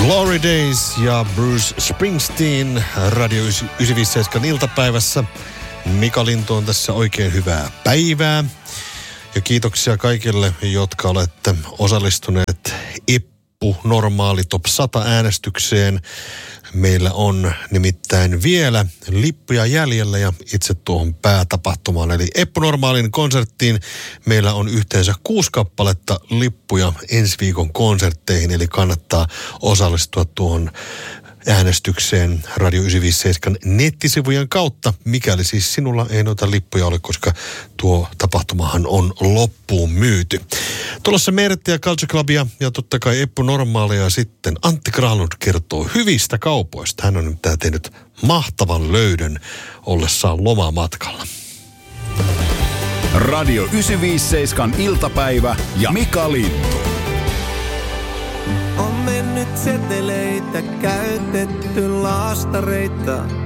Glory Days ja Bruce Springsteen Radio 957 iltapäivässä. Mika Lintu on tässä oikein hyvää päivää. Ja kiitoksia kaikille, jotka olette osallistuneet Eppu Normaali Top 100 äänestykseen. Meillä on nimittäin vielä lippuja jäljellä ja itse tuohon päätapahtumaan. Eli Eppu Normaalin konserttiin meillä on yhteensä 6 kappaletta lippuja ensi viikon konsertteihin. Eli kannattaa osallistua tuohon äänestykseen Radio 957 nettisivujen kautta, mikäli siis sinulla ei noita lippuja ole, koska tuo tapahtumahan on loppuun myyty. Tulossa Mertti ja Culture Clubia ja totta kai Eppu Normaalia ja sitten Antti Granlund kertoo hyvistä kaupoista. Hän on nyt tehnyt mahtavan löydön ollessaan lomamatkalla. Radio 957 iltapäivä ja Mika Lintu. On mennyt seteleitä, käytetty laastareita.